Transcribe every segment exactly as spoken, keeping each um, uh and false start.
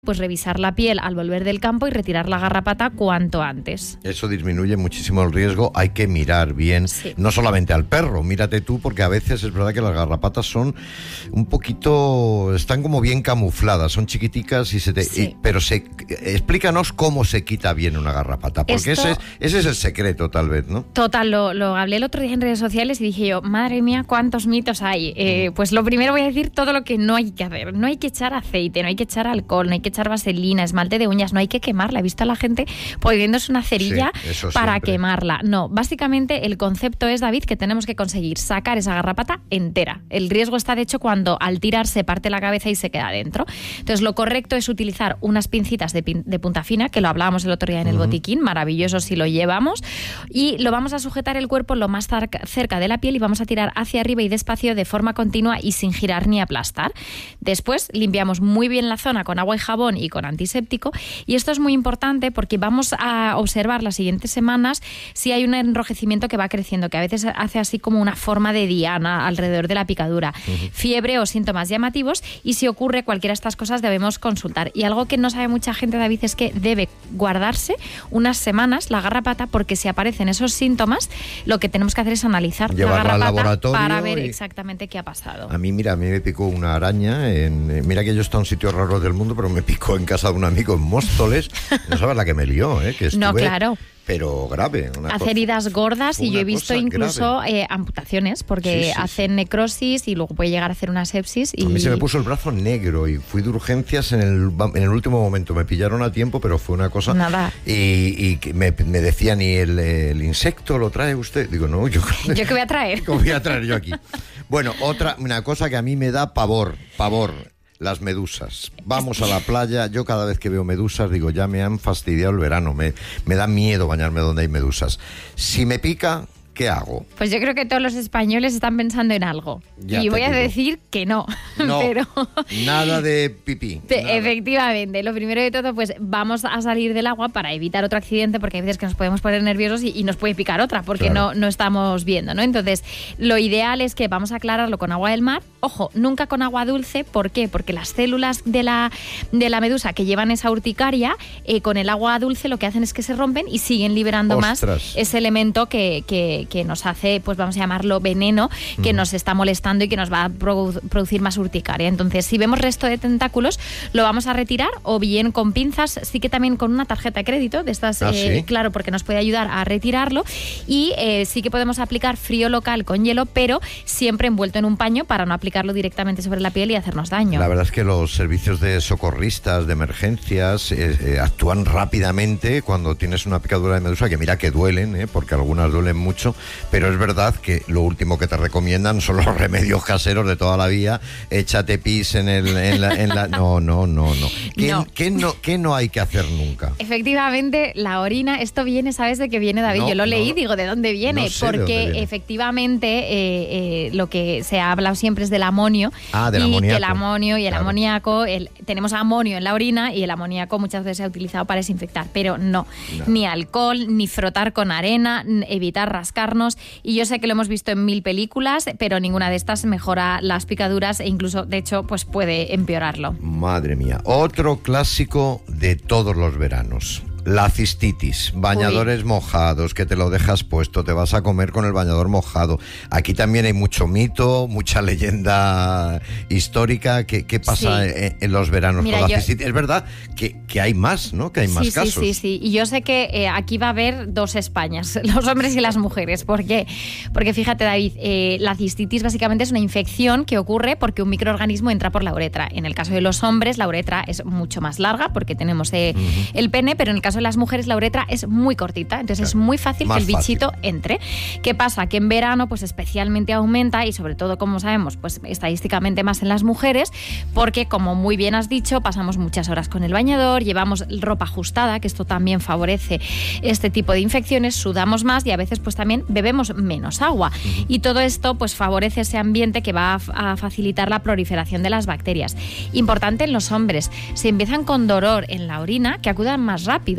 pues revisar la piel al volver del campo y retirar la garrapata cuanto antes. Eso disminuye muchísimo el riesgo. Hay que mirar bien, sí. No solamente al perro, mírate tú, porque a veces es verdad que las garrapatas son un poquito, están como bien camufladas, son chiquiticas y se te, sí. y, pero se, explícanos cómo se quita bien una garrapata, porque Esto, ese, es, ese es el secreto tal vez, ¿no? Total, lo, lo hablé el otro día en redes sociales y dije yo, madre mía, cuántos mitos hay. Eh, pues lo primero voy a decir todo lo que no hay que hacer. No hay que echar aceite, no hay que echar alcohol, no hay que echar vaselina, esmalte de uñas, no hay que quemarla. He visto a la gente poniéndose una cerilla sí, para siempre. quemarla. No, básicamente el concepto es, David, que tenemos que conseguir sacar esa garrapata entera. El riesgo está, de hecho, cuando al tirar se parte la cabeza y se queda dentro. Entonces, lo correcto es utilizar unas pincitas de, pin- de punta fina, que lo hablábamos el otro día en el uh-huh. botiquín, maravilloso si lo llevamos, y lo vamos a sujetar el cuerpo lo más tar- cerca de la piel y vamos a tirar hacia arriba y despacio de forma continua y sin girar ni aplastar. Después, limpiamos muy bien la zona con agua y jabón y con antiséptico, y esto es muy importante porque vamos a observar las siguientes semanas si hay un enrojecimiento que va creciendo, que a veces hace así como una forma de diana alrededor de la picadura, uh-huh. fiebre o síntomas llamativos, y si ocurre cualquiera de estas cosas debemos consultar. Y algo que no sabe mucha gente, David, es que debe guardarse unas semanas la garrapata, porque si aparecen esos síntomas, lo que tenemos que hacer es analizar Llevarla la garrapata al laboratorio para ver y... exactamente qué ha pasado. A mí, mira, a mí me picó una araña, en, mira que yo estoy en un sitio raro del mundo, pero me picó en casa de un amigo en Móstoles. No sabes la que me lió, ¿eh? Que estuve... No, claro. Pero grave. Una Hace cosa, heridas gordas y yo he visto incluso eh, amputaciones, porque sí, sí, hacen sí. necrosis y luego puede llegar a hacer una sepsis. Y... A mí se me puso el brazo negro y fui de urgencias en el, en el último momento. Me pillaron a tiempo, pero fue una cosa... Nada. Y, y me, me decían, ¿y el, el insecto lo trae usted? Digo, no, yo... ¿Yo qué voy a traer? ¿Qué voy a traer yo aquí? Bueno, otra, una cosa que a mí me da pavor, pavor... Las medusas. Vamos a la playa. Yo cada vez que veo medusas digo, ya me han fastidiado el verano. Me, me da miedo bañarme donde hay medusas. Si me pica, ¿qué hago? Pues yo creo que todos los españoles están pensando en algo. Ya y voy digo. a decir que no. No, pero... nada de pipí. Nada. Nada. Efectivamente. Lo primero de todo, pues vamos a salir del agua para evitar otro accidente, porque hay veces que nos podemos poner nerviosos y, y nos puede picar otra, porque claro. no, no estamos viendo, ¿no? Entonces, lo ideal es que vamos a aclararlo con agua del mar. Ojo, nunca con agua dulce. ¿Por qué? Porque las células de la, de la medusa que llevan esa urticaria, eh, con el agua dulce lo que hacen es que se rompen y siguen liberando Ostras. más ese elemento que, que, que nos hace, pues vamos a llamarlo veneno, que mm. nos está molestando y que nos va a produ- producir más urticaria. Entonces, si vemos resto de tentáculos, lo vamos a retirar, o bien con pinzas, sí que también con una tarjeta de crédito, de estas, ¿Ah, eh, sí? claro, porque nos puede ayudar a retirarlo, y eh, sí que podemos aplicar frío local con hielo, pero siempre envuelto en un paño para no aplicarlo directamente sobre la piel y hacernos daño. La verdad es que los servicios de socorristas, de emergencias, eh, eh, actúan rápidamente cuando tienes una picadura de medusa, que mira que duelen, eh, porque algunas duelen mucho, pero es verdad que lo último que te recomiendan son los remedios caseros de toda la vida. Échate pis en, el, en, la, en la... No, no, no, no. ¿Qué no. ¿Qué no, qué no hay que hacer nunca? Efectivamente, la orina, esto viene, ¿sabes de qué viene, David? No, Yo lo no, leí, digo, ¿de dónde viene? No sé porque de dónde viene. Efectivamente eh, eh, lo que se ha hablado siempre es del amonio. Ah, del y amoníaco. que el amonio y el claro. amoníaco, el, tenemos amonio en la orina, y el amoníaco muchas veces se ha utilizado para desinfectar, pero no, no. Ni alcohol, ni frotar con arena, evitar rascarnos, y yo sé que lo hemos visto en mil películas, pero ninguna de estas mejora las picaduras, e incluso, de hecho, pues puede empeorarlo. Madre mía, otro clásico de todos los veranos. La cistitis, bañadores Uy. mojados, que te lo dejas puesto, te vas a comer con el bañador mojado. Aquí también hay mucho mito, mucha leyenda histórica. ¿Qué, qué pasa sí. en, en los veranos Mira, con la yo... cistitis? Es verdad que, que hay más, ¿no? Que hay más sí, casos. Sí, sí, sí. Y yo sé que eh, aquí va a haber dos Españas, los hombres y las mujeres. ¿Por qué? Porque fíjate, David, eh, la cistitis básicamente es una infección que ocurre porque un microorganismo entra por la uretra. En el caso de los hombres, la uretra es mucho más larga porque tenemos eh, uh-huh. el pene, pero en el caso de las mujeres la uretra es muy cortita, entonces claro, es muy fácil que el bichito fácil. entre. ¿Qué pasa? Que en verano pues especialmente aumenta, y sobre todo, como sabemos, pues estadísticamente más en las mujeres, porque como muy bien has dicho, pasamos muchas horas con el bañador, llevamos ropa ajustada, que esto también favorece este tipo de infecciones, sudamos más y a veces pues también bebemos menos agua. Uh-huh. Y todo esto pues favorece ese ambiente que va a, a facilitar la proliferación de las bacterias. Importante en los hombres, si empiezan con dolor en la orina, que acudan más rápido,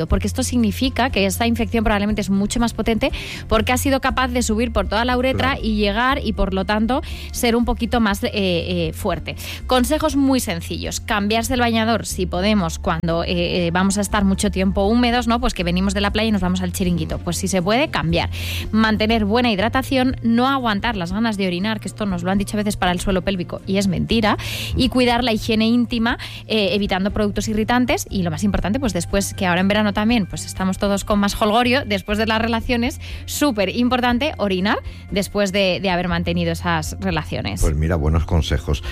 rápido, porque esto significa que esta infección probablemente es mucho más potente porque ha sido capaz de subir por toda la uretra claro. y llegar y por lo tanto ser un poquito más eh, eh, fuerte. Consejos muy sencillos: cambiarse el bañador si podemos cuando eh, vamos a estar mucho tiempo húmedos, ¿no? Pues que venimos de la playa y nos vamos al chiringuito. Pues si se puede, cambiar. Mantener buena hidratación, no aguantar las ganas de orinar, que esto nos lo han dicho a veces para el suelo pélvico y es mentira, y cuidar la higiene íntima, eh, evitando productos irritantes, y lo más importante, pues después, que ahora en verano también pues estamos todos con más holgorio, después de las relaciones, súper importante orinar después de, de haber mantenido esas relaciones. Pues mira, buenos consejos.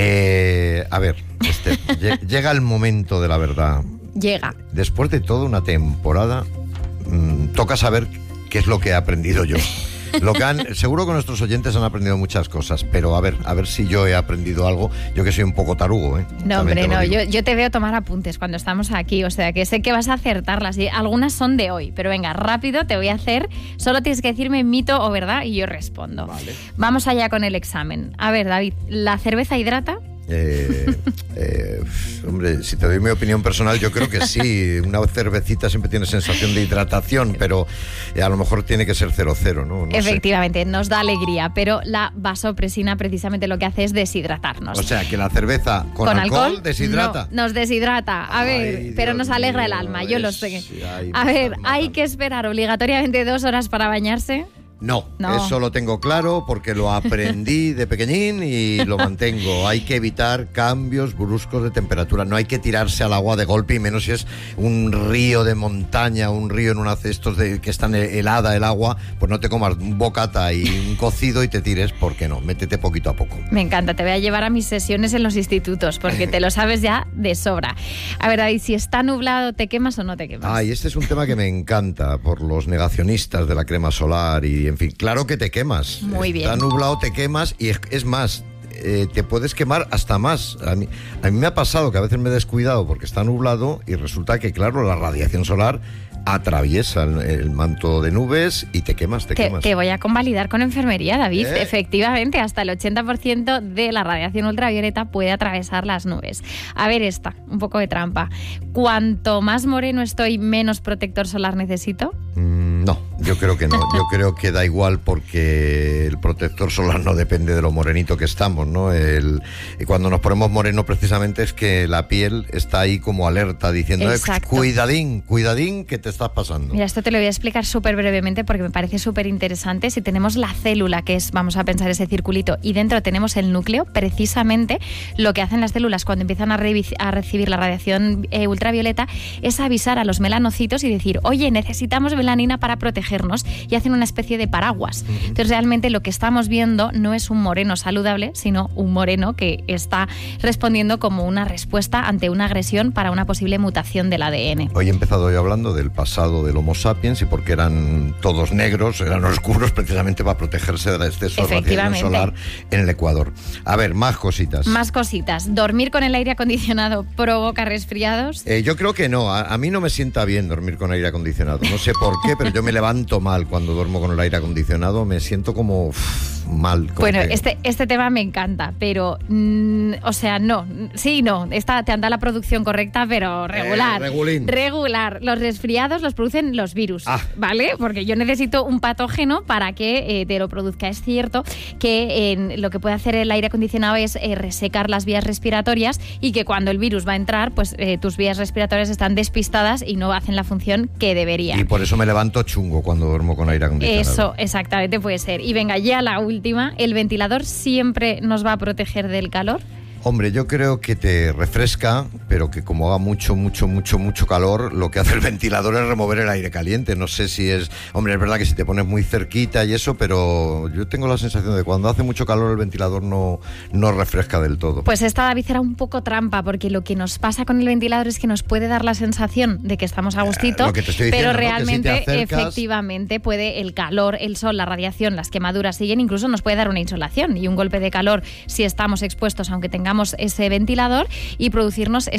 Eh, a ver, este, llega el momento de la verdad. Llega. Después de toda una temporada, mmm, toca saber qué es lo que he aprendido yo. Lo que han, seguro que nuestros oyentes han aprendido muchas cosas, pero a ver, a ver si yo he aprendido algo. Yo que soy un poco tarugo, ¿eh? No, hombre, no, yo, yo te veo tomar apuntes cuando estamos aquí, o sea que sé que vas a acertarlas, y algunas son de hoy, pero venga, rápido te voy a hacer, solo tienes que decirme mito o verdad y yo respondo. Vale. Vamos allá con el examen. A ver, David, ¿la cerveza hidrata? Eh, eh, hombre, si te doy mi opinión personal, yo creo que sí. Una cervecita siempre tiene sensación de hidratación, pero a lo mejor tiene que ser cero cero, ¿no? No Efectivamente, sé. Nos da alegría, pero la vasopresina precisamente lo que hace es deshidratarnos. O sea, que la cerveza con, ¿Con alcohol, alcohol deshidrata. No, nos deshidrata. A ver, ay, pero Dios nos alegra mío, el alma, yo es... lo sé. Ay, a ver, ¿hay que esperar obligatoriamente dos horas para bañarse? No, no, eso lo tengo claro porque lo aprendí de pequeñín y lo mantengo. Hay que evitar cambios bruscos de temperatura. No hay que tirarse al agua de golpe, y menos si es un río de montaña, un río en una de estos de, que están helada el agua. Pues no te comas un bocata y un cocido y te tires, porque no, métete poquito a poco. Me encanta, te voy a llevar a mis sesiones en los institutos porque te lo sabes ya de sobra. A ver, David, si está nublado, ¿te quemas o no te quemas? Ay, este es un tema que me encanta por los negacionistas de la crema solar y en fin, claro que te quemas. Muy bien. Está nublado, te quemas y es, es más, eh, te puedes quemar hasta más. A mí, a mí me ha pasado que a veces me he descuidado porque está nublado y resulta que, claro, la radiación solar atraviesa el, el manto de nubes y te quemas, te, te quemas. Te voy a convalidar con enfermería, David. ¿Eh? Efectivamente, hasta el ochenta por ciento de la radiación ultravioleta puede atravesar las nubes. A ver esta, un poco de trampa. ¿Cuanto más moreno estoy, menos protector solar necesito? Mm, no, yo creo que no. Yo creo que da igual porque el protector solar no depende de lo morenito que estamos, ¿no? El, y cuando nos ponemos moreno precisamente es que la piel está ahí como alerta diciendo, eh, cuidadín, cuidadín que te estás pasando. Mira, esto te lo voy a explicar súper brevemente porque me parece súper interesante. Si tenemos la célula, que es, vamos a pensar, ese circulito, y dentro tenemos el núcleo, precisamente lo que hacen las células cuando empiezan a, re- a recibir la radiación eh, ultravioleta es avisar a los melanocitos y decir, oye, necesitamos melanina para protegernos, y hacen una especie de paraguas. Uh-huh. Entonces realmente lo que estamos viendo no es un moreno saludable, sino un moreno que está respondiendo como una respuesta ante una agresión para una posible mutación del A D N. Hoy he empezado yo hablando del pasado del Homo sapiens y porque eran todos negros, eran oscuros precisamente para protegerse del exceso de radiación solar en el Ecuador. A ver, más cositas. Más cositas. ¿Dormir con el aire acondicionado provoca resfriados? Eh, yo creo que no. A, a mí no me sienta bien dormir con aire acondicionado. No sé por qué, pero yo me levanto mal cuando duermo con el aire acondicionado. Me siento como uff, mal. Como bueno, que... este, este tema me encanta, pero, mm, o sea, no. Sí, no. Esta te anda la producción correcta, pero regular. Eh, regulín. Regular. Los resfriados los producen los virus, ah. ¿vale? Porque yo necesito un patógeno para que eh, te lo produzca. Es cierto que eh, lo que puede hacer el aire acondicionado es eh, resecar las vías respiratorias y que cuando el virus va a entrar, pues eh, tus vías respiratorias están despistadas y no hacen la función que deberían. Y por eso me levanto chungo cuando duermo con aire acondicionado. Eso, exactamente, puede ser. Y venga, ya la última. ¿El ventilador siempre nos va a proteger del calor? Hombre, yo creo que te refresca, pero que como haga mucho, mucho, mucho, mucho calor, lo que hace el ventilador es remover el aire caliente. No sé si es... Hombre, es verdad que si te pones muy cerquita y eso, pero yo tengo la sensación de que cuando hace mucho calor el ventilador no, no refresca del todo. Pues esta, David, era un poco trampa, porque lo que nos pasa con el ventilador es que nos puede dar la sensación de que estamos a gustito, eh, diciendo, pero ¿no? realmente, si acercas... efectivamente, puede el calor, el sol, la radiación, las quemaduras siguen, incluso nos puede dar una insolación y un golpe de calor si estamos expuestos, aunque tengamos ese ventilador, y producirnos esa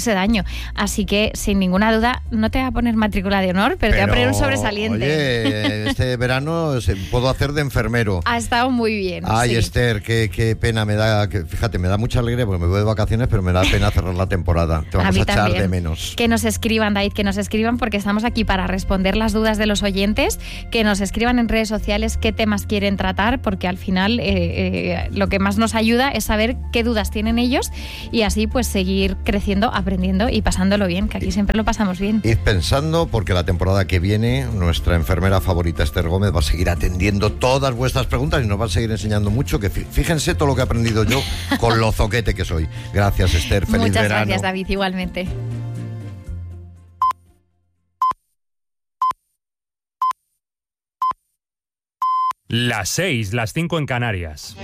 hacerse daño. Así que, sin ninguna duda, no te va a poner matrícula de honor, pero, pero te va a poner un sobresaliente. Oye, este verano se, puedo hacer de enfermero. Ha estado muy bien. Ay, sí. Esther, qué, qué pena me da, que, fíjate, me da mucha alegría porque me voy de vacaciones, pero me da pena cerrar la temporada. Te vamos a, a echar también. de menos. Que nos escriban, David, que nos escriban, porque estamos aquí para responder las dudas de los oyentes, que nos escriban en redes sociales qué temas quieren tratar, porque al final eh, eh, lo que más nos ayuda es saber qué dudas tienen ellos y así pues seguir creciendo, aprendiendo y pasándolo bien, que aquí siempre lo pasamos bien. Id pensando, porque la temporada que viene nuestra enfermera favorita Esther Gómez va a seguir atendiendo todas vuestras preguntas y nos va a seguir enseñando mucho, que fíjense todo lo que he aprendido yo con lo zoquete que soy. Gracias, Esther, feliz Muchas verano. Gracias, David, igualmente. Las seis, las cinco en Canarias.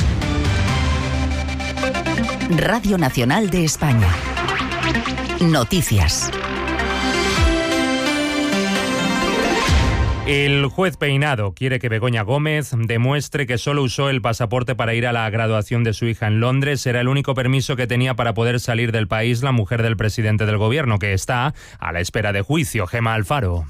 Radio Nacional de España. Noticias. El juez Peinado quiere que Begoña Gómez demuestre que solo usó el pasaporte para ir a la graduación de su hija en Londres. Era el único permiso que tenía para poder salir del país la mujer del presidente del gobierno, que está a la espera de juicio. Gemma Alfaro.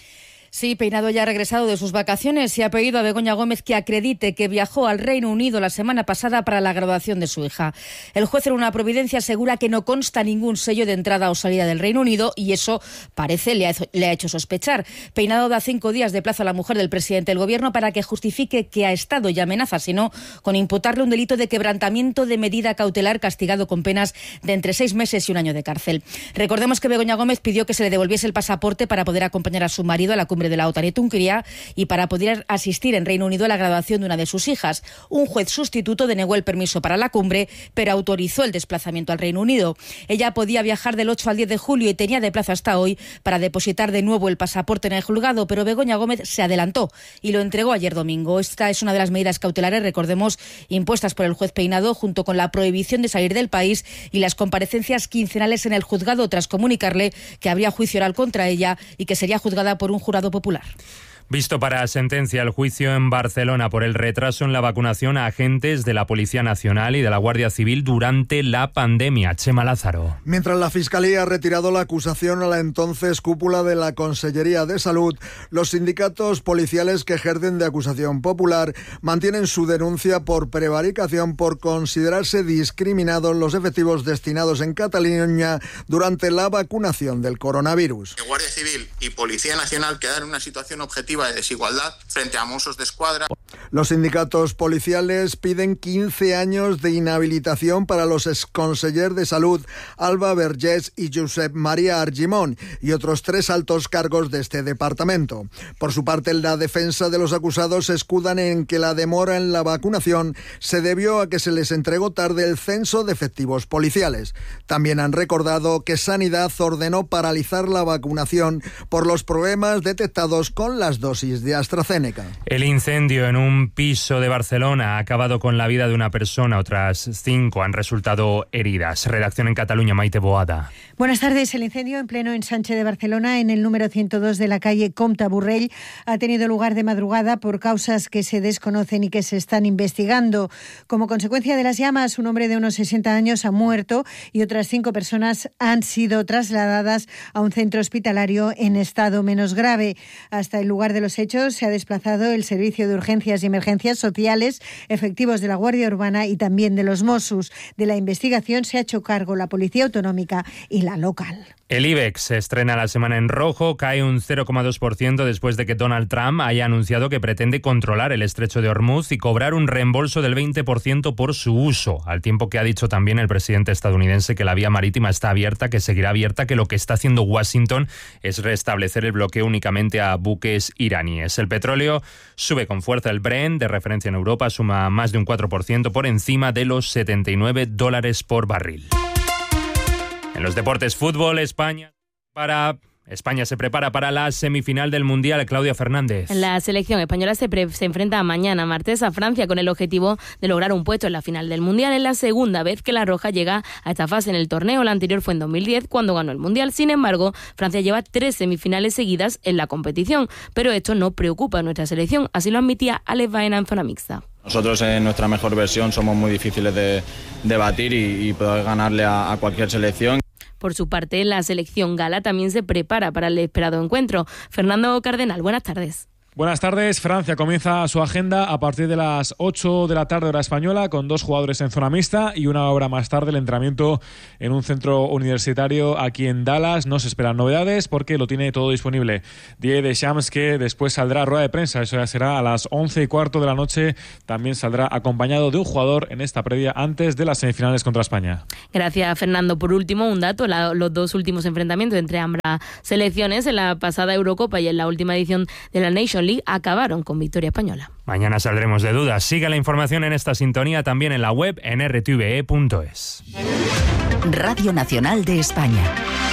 Sí, Peinado ya ha regresado de sus vacaciones y ha pedido a Begoña Gómez que acredite que viajó al Reino Unido la semana pasada para la graduación de su hija. El juez, en una providencia, asegura que no consta ningún sello de entrada o salida del Reino Unido y eso parece le ha, le ha hecho sospechar. Peinado da cinco días de plazo a la mujer del presidente del gobierno para que justifique que ha estado y amenaza, sino con imputarle un delito de quebrantamiento de medida cautelar castigado con penas de entre seis meses y un año de cárcel. Recordemos que Begoña Gómez pidió que se le devolviese el pasaporte para poder acompañar a su marido a la cumbre de la OTAN en Hungría y para poder asistir en Reino Unido a la graduación de una de sus hijas. Un juez sustituto denegó el permiso para la cumbre, pero autorizó el desplazamiento al Reino Unido. Ella podía viajar del ocho al diez de julio y tenía de plazo hasta hoy para depositar de nuevo el pasaporte en el juzgado, pero Begoña Gómez se adelantó y lo entregó ayer domingo. Esta es una de las medidas cautelares, recordemos, impuestas por el juez Peinado, junto con la prohibición de salir del país y las comparecencias quincenales en el juzgado, tras comunicarle que habría juicio oral contra ella y que sería juzgada por un jurado popular. Visto para sentencia el juicio en Barcelona por el retraso en la vacunación a agentes de la Policía Nacional y de la Guardia Civil durante la pandemia. Chema Lázaro. Mientras la Fiscalía ha retirado la acusación a la entonces cúpula de la Consellería de Salud, los sindicatos policiales que ejercen de acusación popular mantienen su denuncia por prevaricación por considerarse discriminados los efectivos destinados en Cataluña durante la vacunación del coronavirus. Guardia Civil y Policía Nacional quedan en una situación objetiva de desigualdad frente a Mossos d'Esquadra. Los sindicatos policiales piden quince años de inhabilitación para los exconsellers de Salud Alba Vergés y Josep María Argimon y otros tres altos cargos de este departamento. Por su parte, la defensa de los acusados se escudan en que la demora en la vacunación se debió a que se les entregó tarde el censo de efectivos policiales. También han recordado que Sanidad ordenó paralizar la vacunación por los problemas detectados con las dosis de AstraZeneca. El incendio en un piso de Barcelona ha acabado con la vida de una persona. Otras cinco han resultado heridas. Redacción en Cataluña, Maite Boada. Buenas tardes. El incendio en pleno ensanche de Barcelona, en el número ciento dos de la calle Comte Borrell, ha tenido lugar de madrugada por causas que se desconocen y que se están investigando. Como consecuencia de las llamas, un hombre de unos sesenta años ha muerto y otras cinco personas han sido trasladadas a un centro hospitalario en estado menos grave. Hasta el lugar de los hechos se ha desplazado el Servicio de Urgencias y Emergencias Sociales, efectivos de la Guardia Urbana y también de los Mossos. De la investigación se ha hecho cargo la Policía Autonómica y la local. El IBEX se estrena la semana en rojo, cae un cero coma dos por ciento después de que Donald Trump haya anunciado que pretende controlar el estrecho de Hormuz y cobrar un reembolso del veinte por ciento por su uso, al tiempo que ha dicho también el presidente estadounidense que la vía marítima está abierta, que seguirá abierta, que lo que está haciendo Washington es restablecer el bloqueo únicamente a buques iraníes. El petróleo sube con fuerza. El Brent, de referencia en Europa, suma más de un cuatro por ciento por encima de los setenta y nueve dólares por barril. En los deportes, fútbol, España para... España se prepara para la semifinal del Mundial. Claudia Fernández. La selección española se, pre- se enfrenta mañana martes a Francia con el objetivo de lograr un puesto en la final del Mundial. Es la segunda vez que la Roja llega a esta fase en el torneo. La anterior fue en dos mil diez cuando ganó el Mundial. Sin embargo, Francia lleva tres semifinales seguidas en la competición. Pero esto no preocupa a nuestra selección. Así lo admitía Alex Baena en zona mixta. Nosotros en nuestra mejor versión somos muy difíciles de, de batir y, y poder ganarle a, a cualquier selección. Por su parte, la selección gala también se prepara para el esperado encuentro. Fernando Cardenal, buenas tardes. Buenas tardes. Francia comienza su agenda a partir de las ocho de la tarde hora española con dos jugadores en zona mixta y una hora más tarde el entrenamiento en un centro universitario aquí en Dallas. No se esperan novedades porque lo tiene todo disponible Didier Deschamps, que después saldrá a rueda de prensa. Eso ya será a las once y cuarto de la noche. También saldrá acompañado de un jugador en esta previa antes de las semifinales contra España. Gracias, Fernando. Por último, un dato. La, los dos últimos enfrentamientos entre ambas selecciones en la pasada Eurocopa y en la última edición de la Nation League acabaron con victoria española. Mañana saldremos de dudas. Sigue la información en esta sintonía también en la web en r t v e punto es. Radio Nacional de España.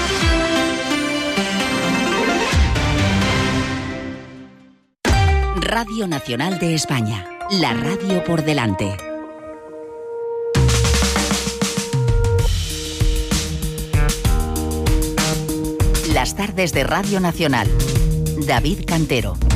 Radio Nacional de España. La radio por delante. Las tardes de Radio Nacional. David Cantero.